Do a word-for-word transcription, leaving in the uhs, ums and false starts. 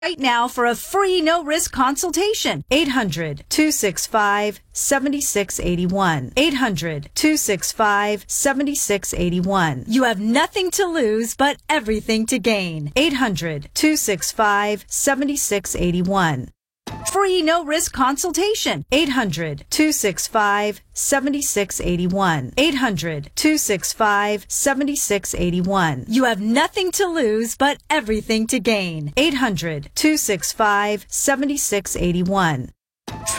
right now for a free no-risk consultation. eight hundred, two six five, seven six eight one. eight hundred, two six five, seven six eight one. You have nothing to lose but everything to gain. eight hundred, two six five, seven six eight one. Free no-risk consultation. eight hundred, two six five, seven six eight one. eight hundred, two six five, seven six eight one. You have nothing to lose but everything to gain. eight hundred, two six five, seven six eight one.